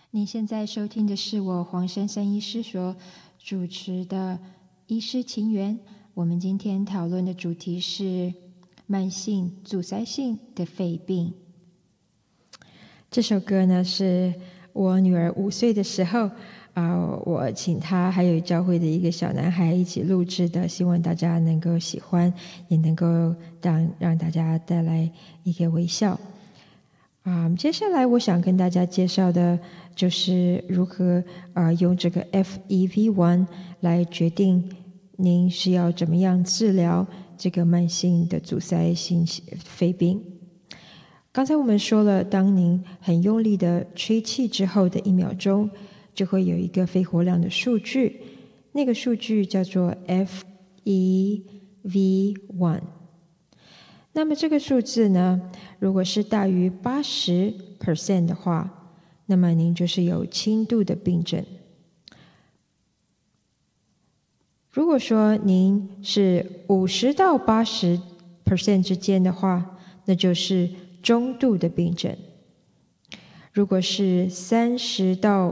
您现在收听的是我黄珊珊医师所主持的医师情缘。我们今天讨论的主题是慢性阻塞性的肺病。这首歌呢是我女儿5岁的时候我请她还有教会的一个小男孩一起录制的，希望大家能够喜欢，也能够让大家带来一个微笑。接下来我想跟大家介绍的就是如何用这个 FEV1 来决定您是要怎么样治疗这个慢性的阻塞性肺病。刚才我们说了，当您很用力的吹气之后的1秒钟，就会有一个肺活量的数据，那个数据叫做 FEV1。那么这个数字呢，如果是大于80% 的话，那么您就是有轻度的病症。如果说您是50到80% 之间的话，那就是中度的病症。如果是30到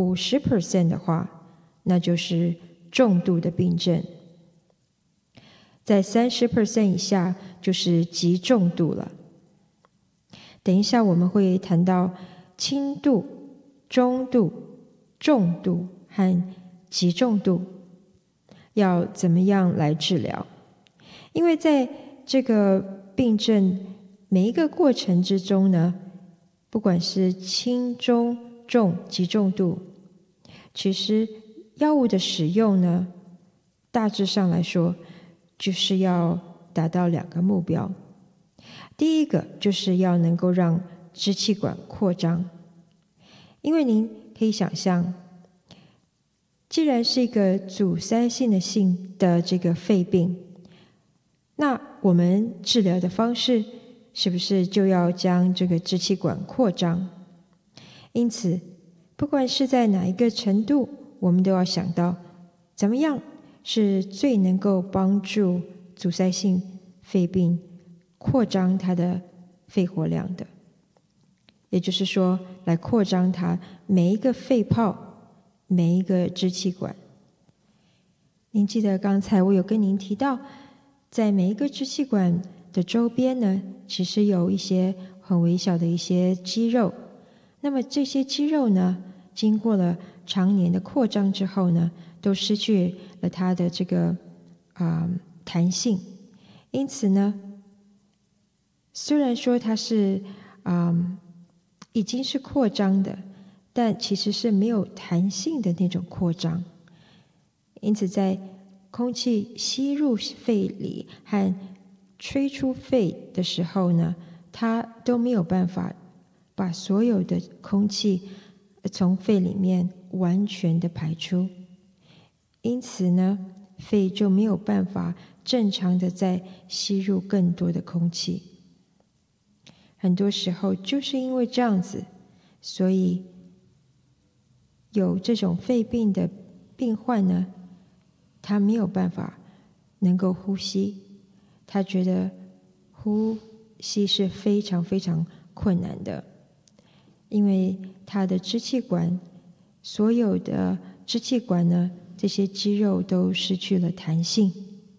50% 的话，那就是重度的病症。在30% 以下就是极重度了。等一下我们会谈到轻度、中度、重度和极重度要怎么样来治疗。因为在这个病症每一个过程之中呢，不管是轻、中、重、极重度，其实药物的使用呢，大致上来说就是要达到2个目标。第一个就是要能够让支气管扩张，因为您可以想象，既然是一个阻塞性的这个肺病，那我们治疗的方式是不是就要将这个支气管扩张？因此，不管是在哪一个程度，我们都要想到怎么样是最能够帮助阻塞性肺病扩张它的肺活量的。也就是说，来扩张它每一个肺泡，每一个支气管。您记得刚才我有跟您提到，在每一个支气管的周边呢，其实有一些很微小的一些肌肉。那么这些肌肉呢，经过了常年的扩张之后呢，都失去了它的这个弹性。因此呢，虽然说它是已经是扩张的，但其实是没有弹性的那种扩张。因此在空气吸入肺里和吹出肺的时候呢，它都没有办法把所有的空气从肺里面完全的排出。因此呢，肺就没有办法正常的再吸入更多的空气。很多时候就是因为这样子，所以有这种肺病的病患呢，他没有办法能够呼吸，他觉得呼吸是非常非常困难的，因为他的支气管，所有的支气管呢，这些肌肉都失去了弹性。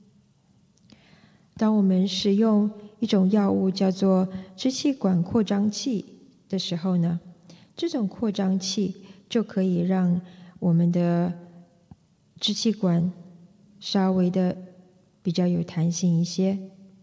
当我们使用一种药物叫做支气管扩张器的时候呢，这种扩张器就可以让我们的支气管稍微的比较有弹性一些。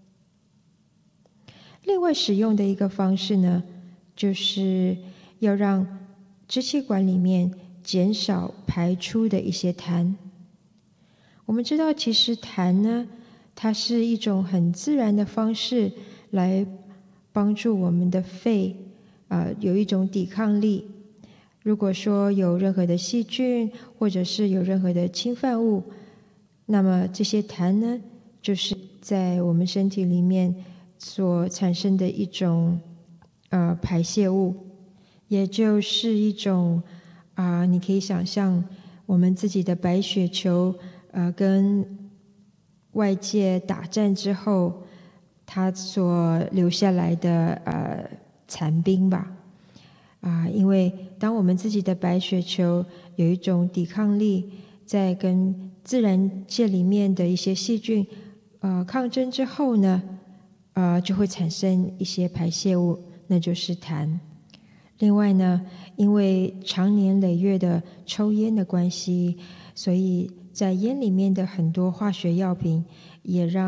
另外使用的一个方式呢，就是要让支气管里面减少排出的一些痰。我们知道其实痰呢，它是一种很自然的方式来帮助我们的肺有一种抵抗力。如果说有任何的细菌或者是有任何的侵犯物，那么这些痰呢，就是在我们身体里面所产生的一种排泄物，也就是一种你可以想象我们自己的白血球跟外界打战之后它所留下来的残兵吧。 因为当我们自己的白血球有一种抵抗力，在跟自然界里面的一些细菌抗争之后呢，就会产生一些排泄物，那就是痰。另外呢，因为长年累月的抽烟的关系，所以在烟里面的很多化学药品也让